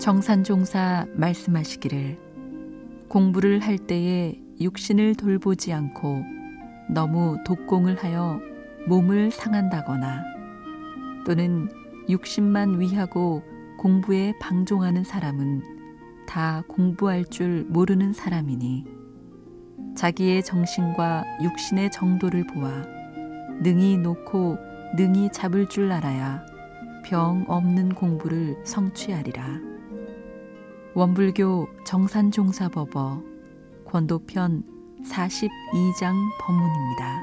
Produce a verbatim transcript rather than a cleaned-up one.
정산종사 말씀하시기를 공부를 할 때에 육신을 돌보지 않고 너무 독공을 하여 몸을 상한다거나 또는 육신만 위하고 공부에 방종하는 사람은 다 공부할 줄 모르는 사람이니 자기의 정신과 육신의 정도를 보아 능히 놓고 능히 잡을 줄 알아야 병 없는 공부를 성취하리라. 원불교 정산종사법어 권도편 사십이 장 법문입니다.